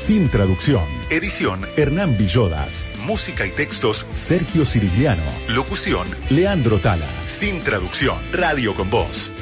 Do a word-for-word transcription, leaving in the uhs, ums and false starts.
Sin traducción. Edición Hernán Villodas. Música y textos Sergio Cirigliano. Locución Leandro Tala. Sin traducción. Radio con Voz.